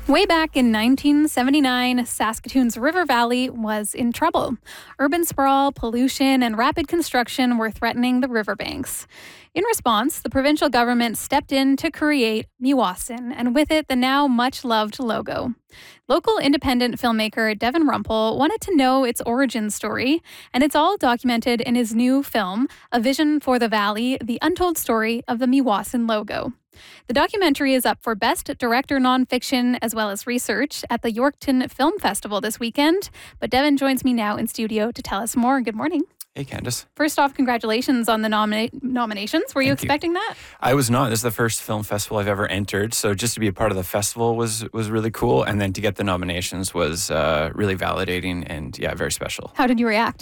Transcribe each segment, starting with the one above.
Way back in 1979, Saskatoon's river valley was in trouble. Urban sprawl, pollution, and rapid construction were threatening the riverbanks. In response, the provincial government stepped in to create Meewasin, and with it, the now much-loved logo. Local independent filmmaker Devin Rumpel wanted to know its origin story, and it's all documented in his new film, A Vision for the Valley, The Untold Story of the Meewasin Logo. The documentary is up for Best Director Nonfiction as well as Research at the Yorkton Film Festival this weekend. But Devin joins me now in studio to tell us more. Good morning. Hey, Candace. First off, congratulations on the nominations. Were you expecting that? I was not. This is the first film festival I've ever entered. So just to be a part of the festival was really cool. And then to get the nominations was really validating and, very special. How did you react?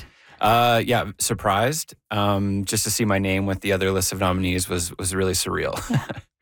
Surprised. Just to see my name with the other list of nominees was really surreal. Yeah.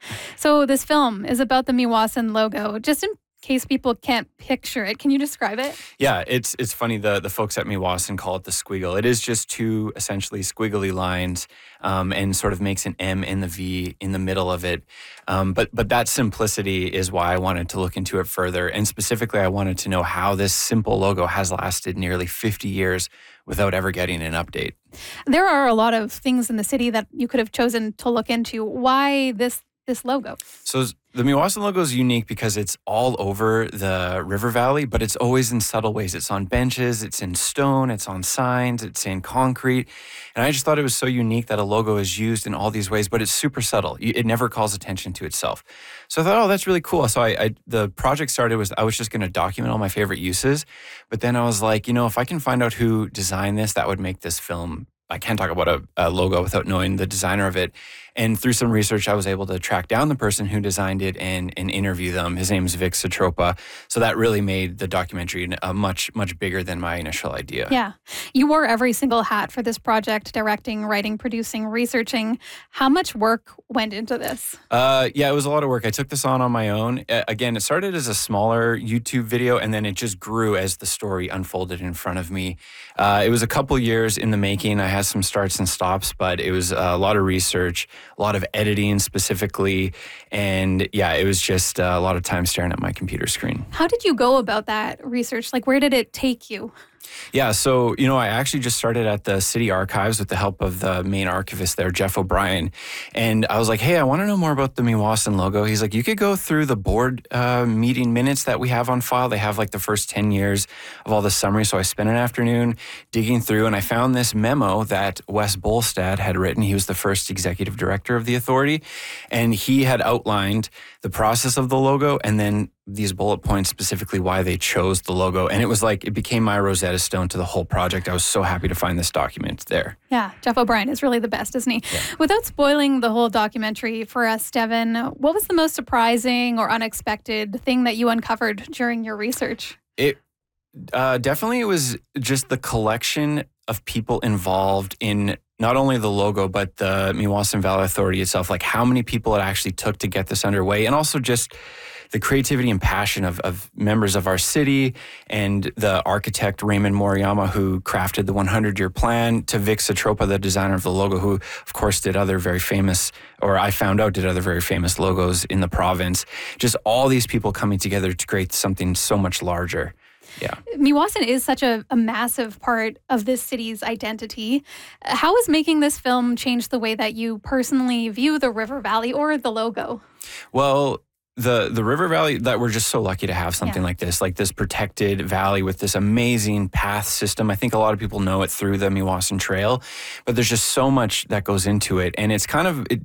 So this film is about the Meewasin logo. Just in case people can't picture it, can you describe it? Yeah, it's funny. The folks at Meewasin call it the squiggle. It is just two essentially squiggly lines and sort of makes an M and the V in the middle of it. But that simplicity is why I wanted to look into it further. And specifically, I wanted to know how this simple logo has lasted nearly 50 years without ever getting an update. There are a lot of things in the city that you could have chosen to look into. Why this logo? So the Meewasin logo is unique because it's all over the river valley, but it's always in subtle ways. It's on benches, it's in stone, it's on signs, it's in concrete. And I just thought it was so unique that a logo is used in all these ways, but it's super subtle. It never calls attention to itself. So I thought, that's really cool. So the project started I was just going to document all my favorite uses. But then I was like, if I can find out who designed this, that would make this film. I can't talk about a logo without knowing the designer of it. And through some research, I was able to track down the person who designed it and interview them. His name is Vic Satropa. So that really made the documentary much, much bigger than my initial idea. Yeah. You wore every single hat for this project, directing, writing, producing, researching. How much work went into this? It was a lot of work. I took this on my own. Again, it started as a smaller YouTube video, and then it just grew as the story unfolded in front of me. It was a couple years in the making. I had some starts and stops, but it was a lot of research, a lot of editing specifically, and it was just a lot of time staring at my computer screen. How did you go about that research? Like, where did it take you? Yeah, so, I actually just started at the city archives with the help of the main archivist there, Jeff O'Brien. And I was like, hey, I want to know more about the Meewasin logo. He's like, you could go through the board meeting minutes that we have on file. They have like the first 10 years of all the summary. So I spent an afternoon digging through, and I found this memo that Wes Bolstad had written. He was the first executive director of the authority. And he had outlined the process of the logo and then these bullet points specifically why they chose the logo. And it was like, it became my Rosetta Stone to the whole project. I was so happy to find this document there. Yeah, Jeff O'Brien is really the best, isn't he? Yeah. Without spoiling the whole documentary for us, Devin, what was the most surprising or unexpected thing that you uncovered during your research? It definitely was just the collection of people involved in not only the logo, but the Meewasin Valley Authority itself, like how many people it actually took to get this underway, and also just the creativity and passion of members of our city and the architect Raymond Moriyama, who crafted the 100-year plan, to Vic Satropa, the designer of the logo, who of course did other very famous, or I found out did other very famous logos in the province. Just all these people coming together to create something so much larger. Yeah. Meewasin is such a massive part of this city's identity. How has making this film changed the way that you personally view the River Valley or the logo? Well, the River Valley, that we're just so lucky to have something like this protected valley with this amazing path system. I think a lot of people know it through the Meewasin Trail, but there's just so much that goes into it. And it's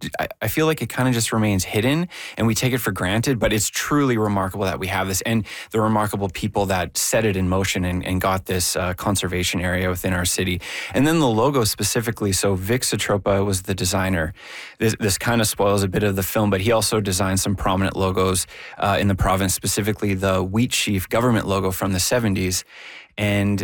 I feel like it kind of just remains hidden and we take it for granted, but it's truly remarkable that we have this and the remarkable people that set it in motion and got this conservation area within our city. And then the logo specifically, so Vic Satropa was the designer. This kind of spoils a bit of the film, but he also designed some prominent logos in the province, specifically the Wheatsheaf government logo from the 70s. And